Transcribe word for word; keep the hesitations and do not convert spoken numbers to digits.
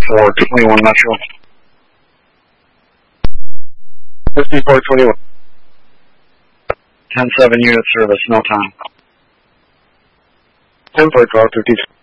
for twenty-one Metro. fifty-four twenty-one. ten seven unit service, no time. ten four twelve fifty.